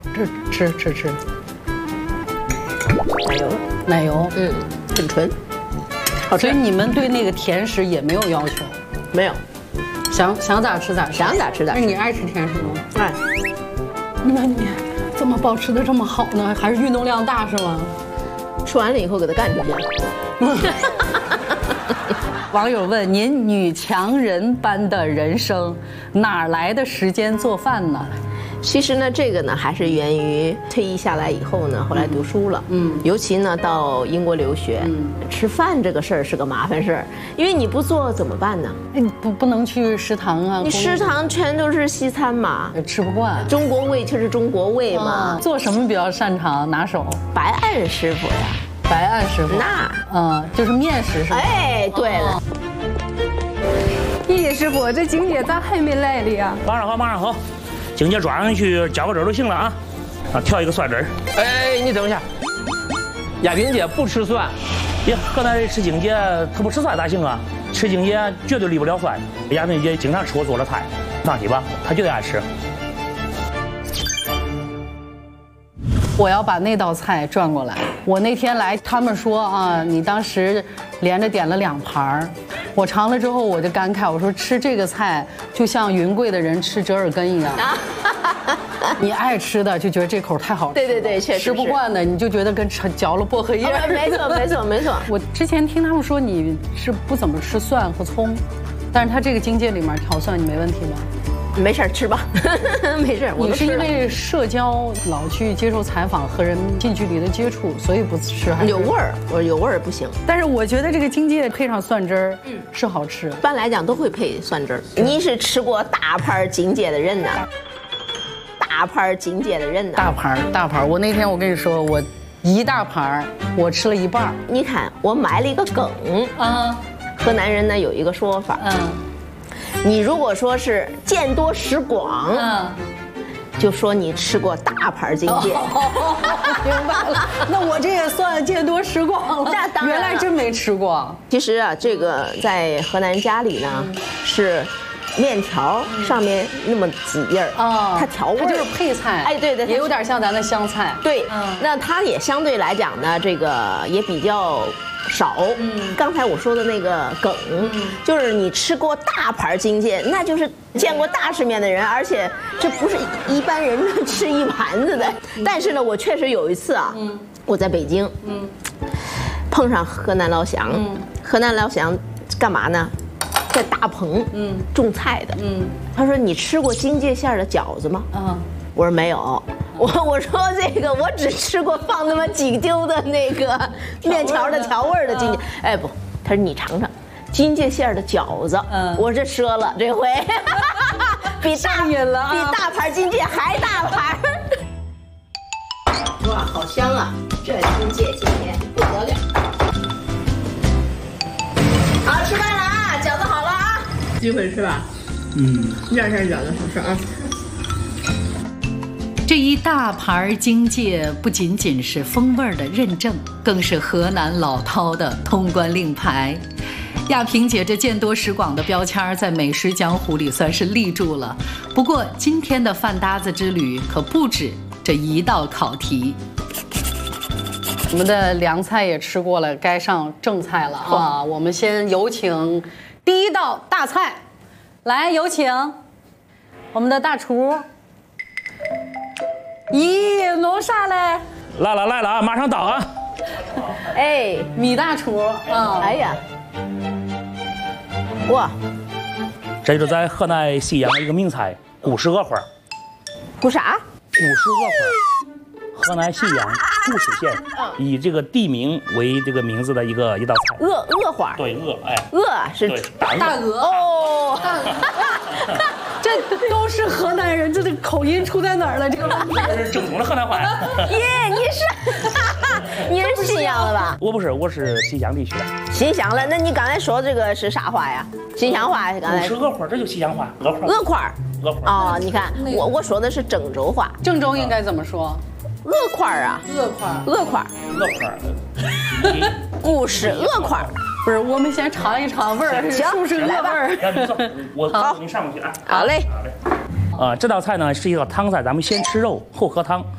吃。奶油， 很纯，好吃。 所以你们对那个甜食也没有要求？ 没有， 想咋吃咋吃， 想咋吃咋吃。 那你爱吃甜食吗？ 爱。 那你怎么保持的这么好呢？还是运动量大是吗？ 吃完了以后给它干出去。 网友问您：女强人般的人生，哪来的时间做饭呢？ 其实呢，这个呢还是源于退役下来以后呢，后来读书了，尤其呢到英国留学，吃饭这个事儿是个麻烦事儿，因为你不做怎么办呢？ 你不能去食堂啊？ 你食堂全都是西餐嘛， 吃不惯。 中国味就是中国味嘛。 做什么比较擅长拿手？ 白案师傅呀。 白案师傅。就是面食是吧？ 哎，对了。 易师傅，这景姐咋还没来的呀？ 马上好。景姐抓上去浇个汁就行了啊！调一个蒜汁。 哎，你等一下，亚萍姐不吃蒜。 呀，河南人吃景姐，她不吃蒜咋行啊？吃景姐绝对离不了蒜。亚萍姐经常吃我做的菜，放心吧，她绝对爱吃。 我要把那道菜转过来。我那天来，他们说啊，你当时连着点了2盘，我尝了之后我就感慨，我说吃这个菜就像云贵的人吃折耳根一样。你爱吃的就觉得这口太好吃， 对，确实吃不惯的你就觉得跟嚼了薄荷叶。 没错。 我之前听他们说你是不怎么吃蒜和葱，但是他这个境界里面调蒜你没问题吗？ 没事吃吧，没事。 你是因为社交老去接受采访和人近距离的接触，所以不吃还是？ 有味儿，我有味儿不行。 但是我觉得这个境界配上蒜汁儿，是好吃。 一般来讲都会配蒜汁儿。你是吃过大盘境界的人呐？大盘境界的人呐？ 大盘。我那天我跟你说，我一大盘我吃了一半。 你看，我买了一个梗啊。河南人呢有一个说法，你如果说是见多识广，就说你吃过大盘境界。 明白了，那我这也算见多识广了。原来真没吃过。 其实啊，这个在河南家里呢，是面条上面那么几页它调味， 它就是配菜。 哎，对， 也有点像咱的湘菜。 对，那它也相对来讲呢，这个也比较少。刚才我说的那个梗，就是你吃过大盘境界，那就是见过大世面的人，而且这不是一般人能吃一盘子的。但是呢，我确实有一次啊，我在北京，碰上河南老乡，河南老乡干嘛呢？在大棚种菜的。他说你吃过荆芥馅的饺子吗？我说没有。我说这个我只吃过放那么几丢的那个面条的调味的荆芥。哎不，他说你尝尝荆芥馅的饺子。我这赊了这回，比大盘荆芥还大盘。哇，好香啊！这荆芥今天不得了。好，吃饭了啊，饺子好了啊，机会吃吧。面馅饺子好吃啊。 这一大盘荆芥不仅仅是风味的认证，更是河南老饕的通关令牌。亚萍姐这见多识广的标签在美食江湖里算是立住了。不过今天的饭搭子之旅可不止这一道考题。 我们的凉菜也吃过了，该上正菜了啊！我们先有请第一道大菜，来有请我们的大厨。咦，弄啥嘞？ 来了啊，马上到啊！ 哎，米大厨啊！ 哎呀，哇， 这就是在河南信阳的一个名菜——古石鹅花。 古啥？ 古石鹅花，河南信阳固始县以这个地名为这个名字的一道菜。 鹅花。对，鹅是大鹅哦。这都是河南人，这个口音出在哪儿了？这个这是正宗的河南话。 耶，你是信阳的吧？ 我不是，我是信阳地区的。 信阳了？那你刚才说这个是啥话呀？信阳话？刚才是鹅花，这就信阳话。 鹅块。哦，你看我说的是郑州话。 郑州应该怎么说？ 鹅块啊。鹅块。固始鹅块。 不是，我们先尝一尝味儿，是不是鹅味儿？ 我给你上过去啊。 好嘞。 这道菜呢是一道汤菜，咱们先吃肉后喝汤。